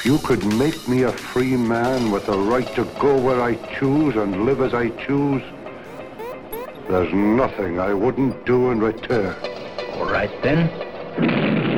If you could make me a free man with the right to go where I choose and live as I choose, there's nothing I wouldn't do in return. All right, then.